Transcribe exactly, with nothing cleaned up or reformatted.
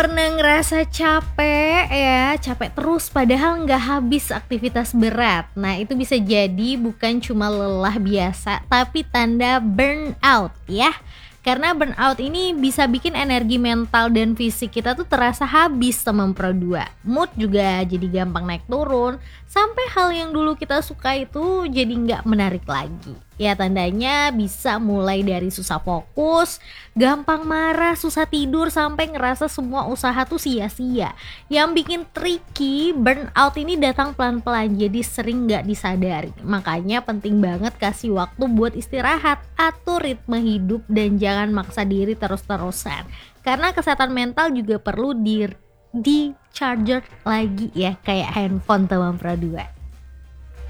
Pernah ngerasa capek ya, capek terus padahal nggak habis aktivitas berat. Nah, itu bisa jadi bukan cuma lelah biasa, tapi tanda burnout ya. Karena burnout ini bisa bikin energi mental dan fisik kita tuh terasa habis sama dua. Mood juga jadi gampang naik turun, sampai hal yang dulu kita suka itu jadi nggak menarik lagi. Ya tandanya bisa mulai dari susah fokus, gampang marah, susah tidur, sampai ngerasa semua usaha tuh sia-sia. Yang bikin tricky, burnout ini datang pelan-pelan, jadi sering nggak disadari. Makanya penting banget kasih waktu buat istirahat, atur ritme hidup, dan jangan maksa diri terus-terusan. Karena kesehatan mental juga perlu di, di charger lagi ya, kayak handphone teman Pro dua.